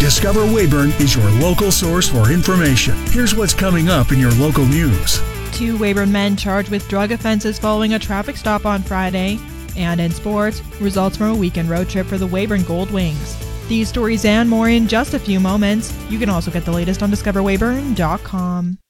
Discover Weyburn is your local source for information. Here's what's coming up in your local news. 2 Weyburn men charged with drug offenses following a traffic stop on Friday. And in sports, results from a weekend road trip for the Weyburn Gold Wings. These stories and more in just a few moments. You can also get the latest on DiscoverWeyburn.com.